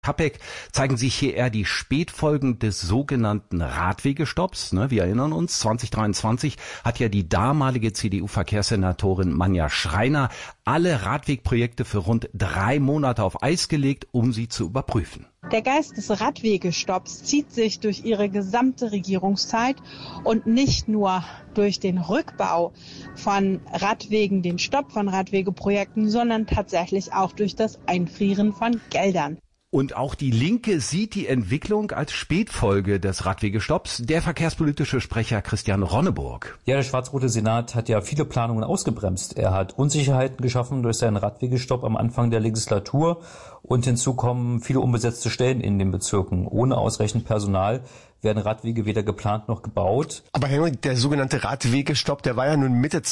Kappek zeigen sich hier eher die Spätfolgen des sogenannten Radwegestopps. Wir erinnern uns, 2023 hat ja die damalige CDU-Verkehrssenatorin Manja Schreiner alle Radwegprojekte für rund 3 Monate auf Eis gelegt, um sie zu überprüfen. Der Geist des Radwegestopps zieht sich durch ihre gesamte Regierungszeit und nicht nur durch den Rückbau von Radwegen, den Stopp von Radwegeprojekten, sondern tatsächlich auch durch das Einfrieren von Geldern. Und auch die Linke sieht die Entwicklung als Spätfolge des Radwegestopps. Der verkehrspolitische Sprecher Christian Ronneburg. Ja, der schwarz-rote Senat hat ja viele Planungen ausgebremst. Er hat Unsicherheiten geschaffen durch seinen Radwegestopp am Anfang der Legislatur. Und hinzu kommen viele unbesetzte Stellen in den Bezirken. Ohne ausreichend Personal werden Radwege weder geplant noch gebaut. Aber Henrik, der sogenannte Radwegestopp, der war ja nun Mitte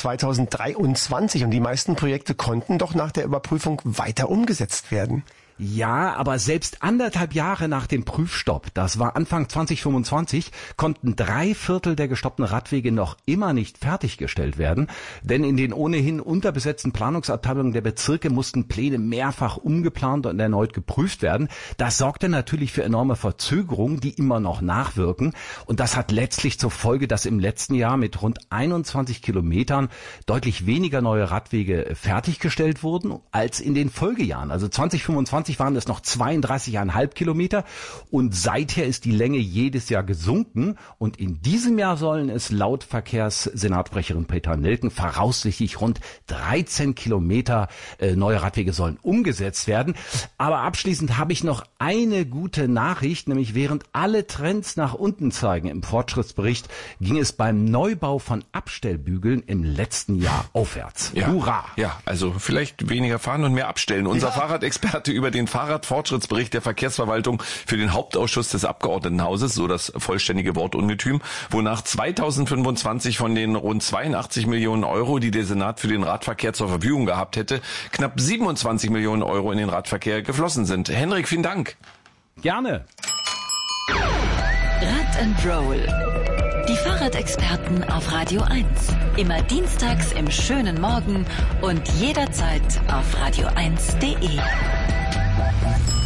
2023 und die meisten Projekte konnten doch nach der Überprüfung weiter umgesetzt werden. Ja, aber selbst 1,5 Jahre nach dem Prüfstopp, das war Anfang 2025, konnten 3/4 der gestoppten Radwege noch immer nicht fertiggestellt werden. Denn in den ohnehin unterbesetzten Planungsabteilungen der Bezirke mussten Pläne mehrfach umgeplant und erneut geprüft werden. Das sorgte natürlich für enorme Verzögerungen, die immer noch nachwirken. Und das hat letztlich zur Folge, dass im letzten Jahr mit rund 21 Kilometern deutlich weniger neue Radwege fertiggestellt wurden als in den Folgejahren. Also 2025 waren es noch 32,5 Kilometer und seither ist die Länge jedes Jahr gesunken und in diesem Jahr sollen es laut Verkehrssenatsprecherin Petra Nelken voraussichtlich rund 13 Kilometer neue Radwege sollen umgesetzt werden. Aber abschließend habe ich noch eine gute Nachricht, nämlich während alle Trends nach unten zeigen im Fortschrittsbericht, ging es beim Neubau von Abstellbügeln im letzten Jahr aufwärts. Ja. Hurra! Ja, also vielleicht weniger fahren und mehr abstellen. Unser Fahrradexperte über den Fahrradfortschrittsbericht der Verkehrsverwaltung für den Hauptausschuss des Abgeordnetenhauses, so das vollständige Wortungetüm, wonach 2025 von den rund 82 Millionen Euro, die der Senat für den Radverkehr zur Verfügung gehabt hätte, knapp 27 Millionen Euro in den Radverkehr geflossen sind. Henrik, vielen Dank. Gerne. Rad and Roll. Die Fahrradexperten auf Radio 1. Immer dienstags im schönen Morgen und jederzeit auf radio1.de.